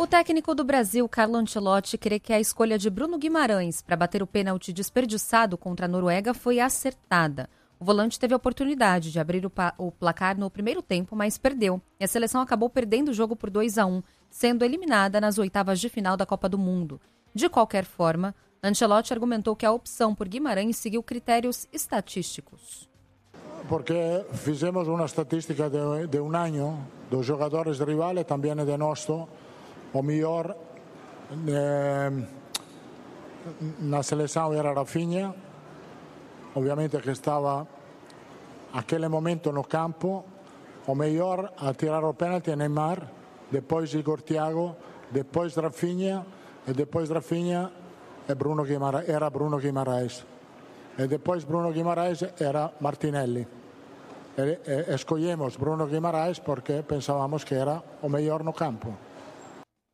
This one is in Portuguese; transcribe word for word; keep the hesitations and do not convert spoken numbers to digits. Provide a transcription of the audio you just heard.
O técnico do Brasil, Carlo Ancelotti, crê que a escolha de Bruno Guimarães para bater o pênalti desperdiçado contra a Noruega foi acertada. O volante teve a oportunidade de abrir o, pa- o placar no primeiro tempo, mas perdeu. E a seleção acabou perdendo o jogo por dois a um, sendo eliminada nas oitavas de final da Copa do Mundo. De qualquer forma, Ancelotti argumentou que a opção por Guimarães seguiu critérios estatísticos. Porque fizemos uma estatística de, de um ano dos jogadores rivales, também de nosso, o melhor eh, na seleção era Rafinha, obviamente que estava naquele momento no campo, o melhor a tirar o pênalti é Neymar, depois Igor Thiago, depois Rafinha, e depois Rafinha é Bruno Guimarães, era Bruno Guimarães. E depois Bruno Guimarães era Martinelli. E, e, escolhemos Bruno Guimarães porque pensávamos que era o melhor no campo.